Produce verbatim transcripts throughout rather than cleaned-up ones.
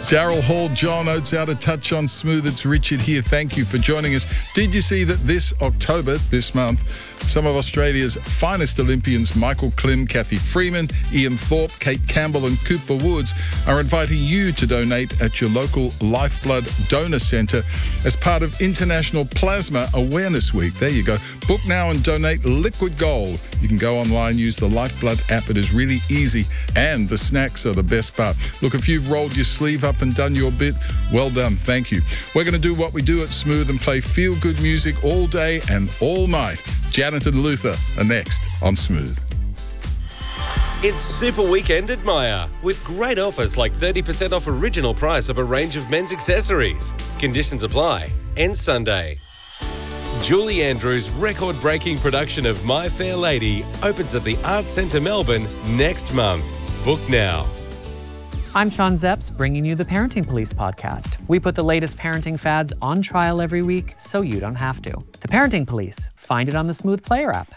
Daryl Hall, John Oates out of touch on Smooth. It's Richard here. Thank you for joining us. Did you see that this October, this month, some of Australia's finest Olympians, Michael Klim, Kathy Freeman, Ian Thorpe, Kate Campbell and Cooper Woods, are inviting you to donate at your local Lifeblood Donor Centre as part of International Plasma Awareness Week. There you go. Book now and donate liquid gold. You can go online, use the Lifeblood app. It is really easy, and the snacks are the best part. Look, if you've rolled your sleeve up and done your bit, well done. Thank you. We're going to do what we do at Smooth and play feel-good music all day and all night. Janet and Luther are next on Smooth. It's Super Weekend at Myer, with great offers like thirty percent off original price of a range of men's accessories. Conditions apply. Ends Sunday. Julie Andrews' record-breaking production of My Fair Lady opens at the Arts Centre Melbourne next month. Book now. I'm Sean Zepps, bringing you the Parenting Police podcast. We put the latest parenting fads on trial every week so you don't have to. The Parenting Police. Find it on the Smooth Player app.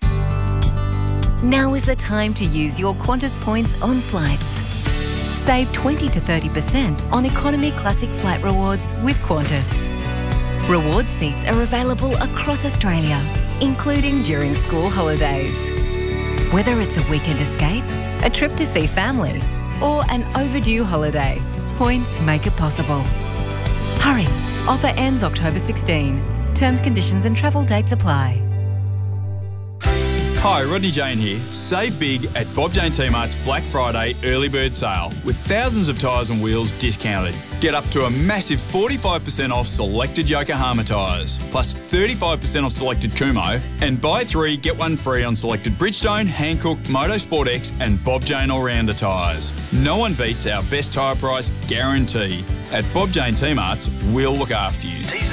Now is the time to use your Qantas points on flights. Save twenty to thirty percent on Economy Classic flight rewards with Qantas. Reward seats are available across Australia, including during school holidays. Whether it's a weekend escape, a trip to see family, or an overdue holiday, points make it possible. Hurry! Offer ends October sixteenth. Terms, conditions and travel dates apply. Hi, Rodney Jane here. Save big at Bob Jane T-Mart's Black Friday early bird sale with thousands of tyres and wheels discounted. Get up to a massive forty-five percent off selected Yokohama tyres, plus thirty-five percent off selected Kumho, and buy three, get one free on selected Bridgestone, Hankook, Motorsport X and Bob Jane All-Rounder tyres. No one beats our best tyre price guarantee. At Bob Jane T-Mart's, we'll look after you.